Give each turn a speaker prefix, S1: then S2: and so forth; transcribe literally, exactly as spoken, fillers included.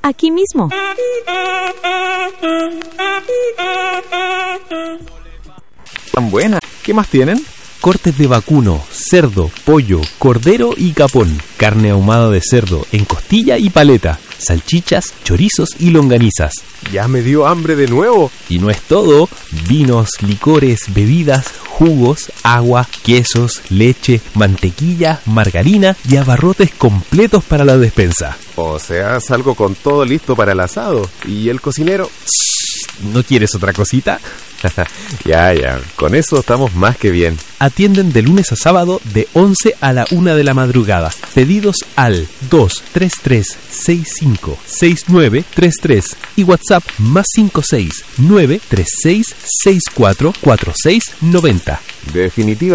S1: aquí mismo.
S2: Tan buena. ¿Qué más tienen?
S3: Cortes de vacuno, cerdo, pollo, cordero y capón. Carne ahumada de cerdo en costilla y paleta. Salchichas, chorizos y longanizas.
S2: Ya me dio hambre de nuevo.
S3: Y no es todo. Vinos, licores, bebidas, jugos, agua, quesos, leche, mantequilla, margarina y abarrotes completos para la despensa.
S2: O sea, salgo con todo listo para el asado. ¿Y el cocinero?
S3: ¿No quieres otra cosita?
S2: Ya, ya, con eso estamos más que bien.
S3: Atienden de lunes a sábado de once a la una de la madrugada. Pedidos al dos tres tres seis cinco seis nueve tres tres y WhatsApp más cinco seis nueve tres seis seis cuatro cuatro seis nueve cero.
S2: Definitivamente.